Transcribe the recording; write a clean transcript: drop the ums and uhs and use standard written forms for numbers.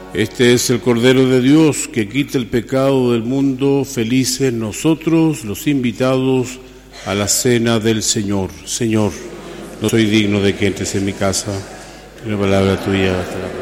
Este es el Cordero de Dios que quita el pecado del mundo. Felices nosotros, los invitados a la cena del Señor. Señor, no soy digno de que entres en mi casa. Una palabra tuya hasta la